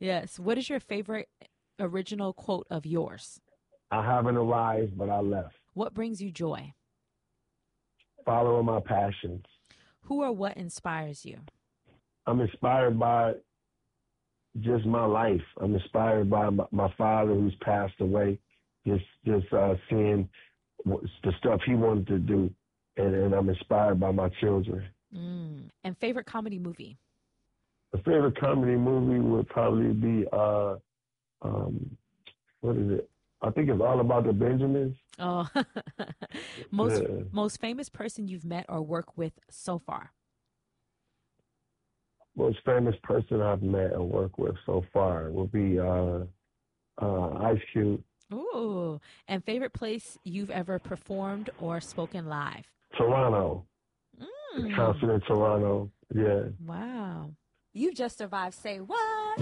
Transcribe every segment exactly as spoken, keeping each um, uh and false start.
Yes. What is your favorite original quote of yours? I haven't arrived, but I left. What brings you joy? Following my passions. Who or what inspires you? I'm inspired by just my life. I'm inspired by my, my father who's passed away. Just, just uh, seeing the stuff he wanted to do, and, and I'm inspired by my children. Mm. And favorite comedy movie? The favorite comedy movie would probably be uh, um, what is it? I think it's All About the Benjamins. Oh, most Yeah. most famous person you've met or worked with so far? Most famous person I've met and worked with so far would be uh, uh, Ice Cube. Ooh, and favorite place you've ever performed or spoken live? Toronto. The Mm. concert in Toronto. Yeah. Wow. You've just survived Say What?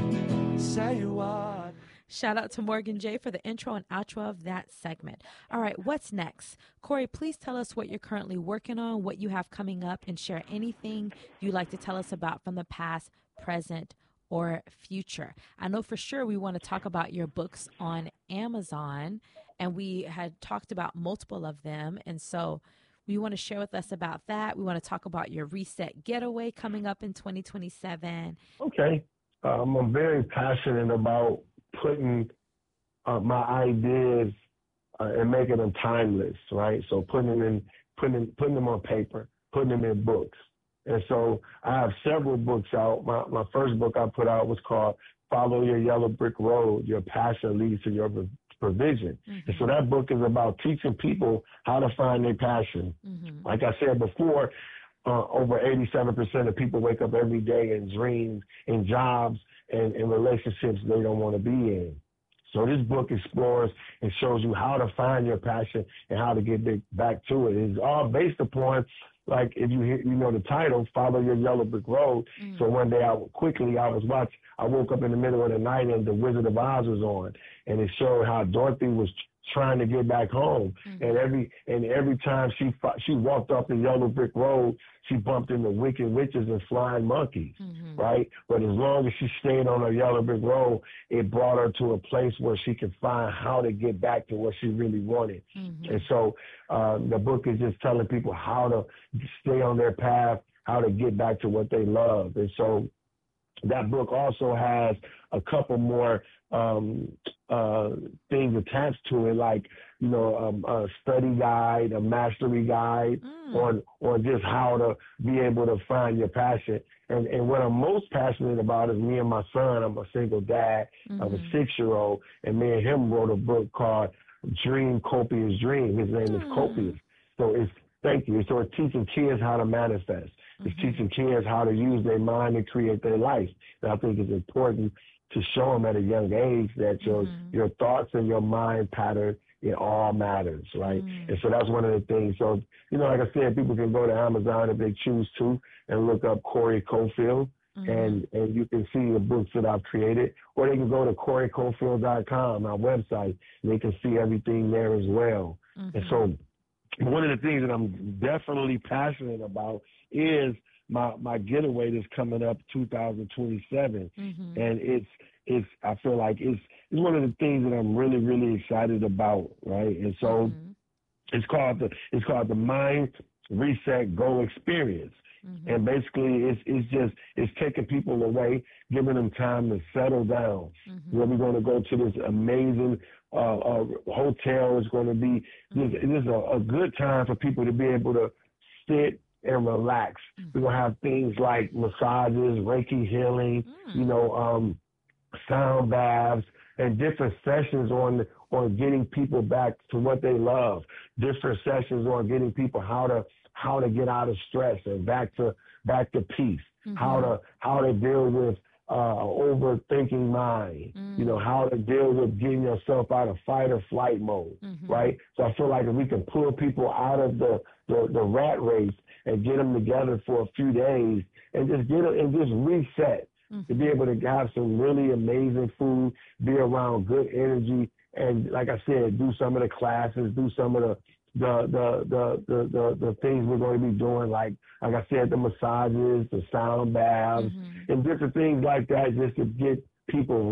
Say what? Shout out to Morgan J for the intro and outro of that segment. All right, what's next? Corey, please tell us what you're currently working on, what you have coming up, and share anything you'd like to tell us about from the past, present, or future. I know for sure we want to talk about your books on Amazon, and we had talked about multiple of them. And so we want to share with us about that. We want to talk about your Reset Getaway coming up in twenty twenty-seven. Okay. Um, I'm very passionate about putting uh, my ideas uh, and making them timeless, right? So putting them in, putting putting them on paper, putting them in books. And so I have several books out. My my first book I put out was called Follow Your Yellow Brick Road. Your passion leads to your provision. Mm-hmm. And so that book is about teaching people how to find their passion. Mm-hmm. Like I said before, uh, over eighty-seven percent of people wake up every day in dreams, in jobs, and in relationships they don't want to be in. So this book explores and shows you how to find your passion and how to get back to it. It's all based upon, like, if you hear, you know the title, Follow Your Yellow Brick Road. Mm. So one day I quickly I was watching. I woke up in the middle of the night and The Wizard of Oz was on, and it showed how Dorothy was trying to get back home, mm-hmm. and every and every time she she walked off the yellow brick road, she bumped into wicked witches and flying monkeys, mm-hmm. right? But as long as she stayed on her yellow brick road, it brought her to a place where she could find how to get back to what she really wanted. Mm-hmm. And so uh, the book is just telling people how to stay on their path, how to get back to what they love. And so that book also has a couple more um, uh, things attached to it, like, you know, um, a study guide, a mastery guide mm. on on just how to be able to find your passion. And and what I'm most passionate about is me and my son. I'm a single dad mm-hmm. of a six-year-old, and me and him wrote a book called Dream Copious Dream. His name mm. is Copious. So it's, thank you. So it's teaching kids how to manifest. It's mm-hmm. teaching kids how to use their mind and create their life. And I think it's important to show them at a young age that your mm-hmm. your thoughts and your mind pattern, it all matters, right? Mm-hmm. And so that's one of the things. So, you know, like I said, people can go to Amazon if they choose to and look up Corey Cofield, mm-hmm. and, and you can see the books that I've created. Or they can go to corey cofield dot com, our website, and they can see everything there as well. Mm-hmm. And so one of the things that I'm definitely passionate about is my my getaway that's coming up two thousand twenty-seven, mm-hmm. and it's it's I feel like it's it's one of the things that I'm really really excited about, right? And so mm-hmm. it's called the it's called the Mind Reset Go Experience, mm-hmm. and basically it's it's just it's taking people away, giving them time to settle down. Mm-hmm. Where we're going to go to this amazing uh, uh, hotel. It's going to be mm-hmm. this, this is a, a good time for people to be able to sit and relax. Mm-hmm. We're going to have things like massages, Reiki healing, mm-hmm. you know, um, sound baths, and different sessions on on getting people back to what they love. Different sessions on getting people how to how to get out of stress and back to back to peace. Mm-hmm. How to how to deal with uh, overthinking mind. Mm-hmm. You know, how to deal with getting yourself out of fight or flight mode. Mm-hmm. Right. So I feel like if we can pull people out of the the, the rat race and get them together for a few days and just get them and just reset, mm-hmm. to be able to have some really amazing food, be around good energy, and like I said, do some of the classes, do some of the the the the the, the, the things we're going to be doing, like like I said, the massages, the sound baths, mm-hmm. and different things like that, just to get people